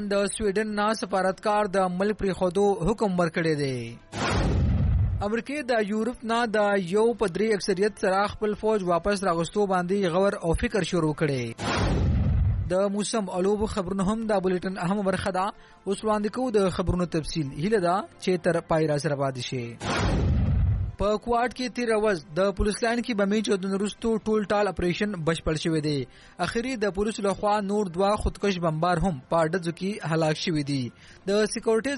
د سویډن نه سفارتکار د ملک پرې خودو حکم ورکړی دی. امریکا د یورپ نه د یو پدری اکثریت سره خپل فوج واپس راغستو باندې غور او فکر شروع کړي. د موسم الوب خبرونه هم د بولیټن اهم برخه ده. اوس وړاندې کوو د خبرونو تفصیل. هیله ده چې تر پای را سره پاتې شئ. په کوارټ کې تیر ورځ د پولیس لاین کې بمي چودنې وروسته ټول ټال اپریشن بشپړ شوی دی. اخري د پولیس لخوا نور 2 خودکش بمبار هم په ډزو کې هلاک شوی دي. د سکیورټي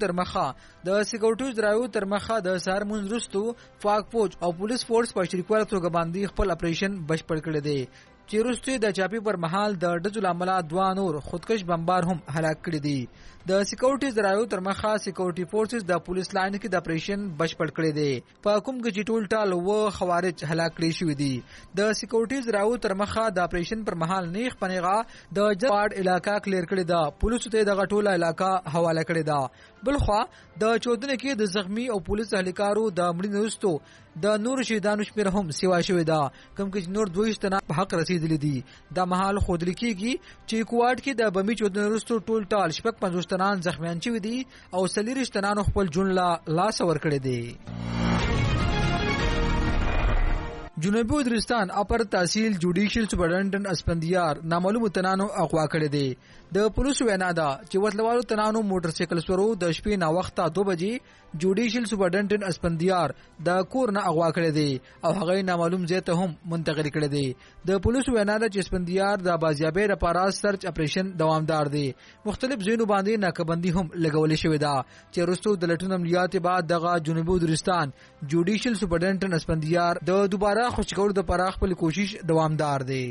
زراعو ترمخه د سهار مونږ وروسته فاک فوج او پولیس فورس په شریکوالي توګه باندې خپل اپریشن بشپړ کړی دی. چیرسته د چاپی پر محل د ډزو لامل 2 نور خودکش بمبار هم هلاک کړی دي. د سکیورټي زراعو ترمخه سکیورټي فورسز د پولیس لاین کې د اپریشن بشپړ کړی دی. په کوم کې ټول ټال و خوارج هلاک کړی شوی دي. د سکیورټي زراعو ترمخه د اپریشن پر محل نیخ پنیغه د جپاډ علاقہ کلیر کړی دا. پولیسو ته د غټوله علاقہ حواله کړی دا. بلخوا د چودنې کې د زخمی او پولیس اهلکارو د مړینې وروسته د نور شهیدانو شمیر هم سیوا شوی دا. کوم کې نور 22 تنه په حق رسیدلی دي. د محل خود لیکيږي چې کوارټ کې د بمی چودنې وروسته ټول ټال 55 تنان زخمیان شوی دي او 40 تنانو خپل جون لاس ور کړی دي. جنوبي وزیرستان اپر تحصیل جوډیشل سپرډنټن اسپندیار نامعلوم تنانو اغوا کړی دی. د پولیس وینا ده چې وسلوالو تنانو موټر سایکل سورو د شپې نا وخته 2 بجې جوډیشل سپرډنټن اسپندیار د کور نه اغوا کړی دی او هغه نامعلوم ځای ته هم منتقل کړی دی. د پولیس وینا ده چې اسپندیار د بازیابۍ لپاره سرچ اپریشن دوامدار دی. مختلف ځایونو باندې ناکبندي هم لګولې شوې ده چې وروسته د لټون عملیات بعد دغه جنوبي وزیرستان جوډیشل سپرډنټن اسپندیار د دوباره خوشګور د پراخ خپل کوشش دوامدار دی.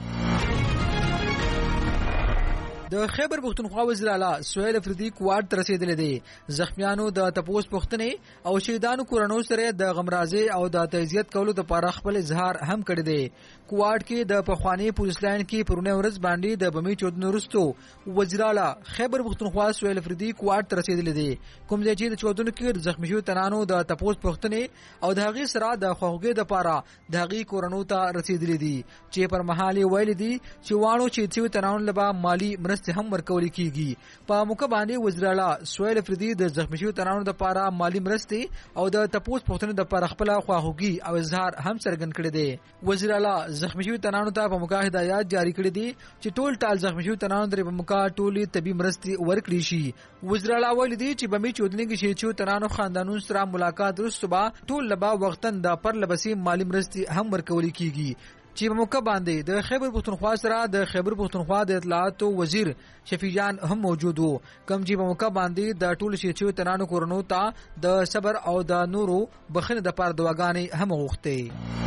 د خیبر پختونخوا وزیر اعلی سہیل افریدی کوارټ ته رسیدلی دی. زخمیانو د تپوس پوښتنې او شهیدانو کورنو سره د غمرازي او د تعزیت کولو د پاره خپل اظهار هم کړی دی. کوارټ کې د پخوانی پولیس لاین کې پرونه ورځ باندې د بمی چودنې وروسته وزیر اعلی خیبر پختونخوا سہیل افریدی کوارټ ته رسیدلی دی. کوم ځای چې د چودنې کې زخمی شوی تنانو د تپوس پوښتنې او د هغې سره د خوږې د پاره د هغې کورنو ته رسیدلی دي چې پر مهال ویل دي چې وانو چې څو تنانو لبا مالی هم ورکول کیږي. په موقع باندې وزیر اعلی سہیل افریدی د زخمی شوی تنانو د پاره مالی مرستې او د تپوس پوښتنې د پاره خپل خواخوږي او اظهار هم څرګند کړی دی. وزیر اعلی زخمی شوی تنانو ته په موقع هدایت جاری کړی دي چې ټول ټال زخمی شوی تنانو د په موقع ټولي طبي مرستې ورکړي شي. وزیر اعلی ویلي دي چې بمی چودنې کې شوی تنانو خاندانونو سره ملاقات وروسته ټول لبا وختن د پر لبسي مالی مرستې هم ورکول کیږي. چې په موقع باندې د خیبر پختونخوا سره د خیبر پختونخوا د اطلاعات وزیر شفیع جان هم موجود وو. کوم چې په موقع باندې د ټول شیچو تنانو کورونو ته د صبر او د نورو بخنه د پاره دعاګانې هم غوښتي.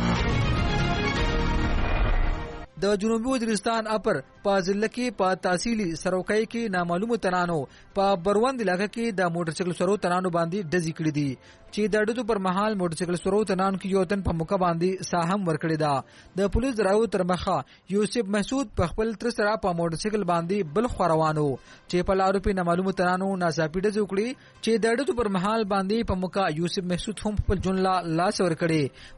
د جنوبي وزیرستان اپر په ضلع کې په تحصیلي سروکۍ کې نامعلوم تنانو په بروند علاقې کې د موټر سایکل سورو تنانو باندې ډزې کړې دي چې د ډزو پر مهال موټر سایکل سورو تنانو کې یو تن په موقع باندې ساهم ورکړی دا. د پولیس زراعو ترمخه یوسف محسود په خپل تر سره په موټر سایکل باندې بل خوروانو چې په لارو په نامعلوم تنانو ناڅاپي ډزې وکړي چې د ډزو پر مهال باندې په موقع یوسف محسود هم خپل جون لاس ورکړي.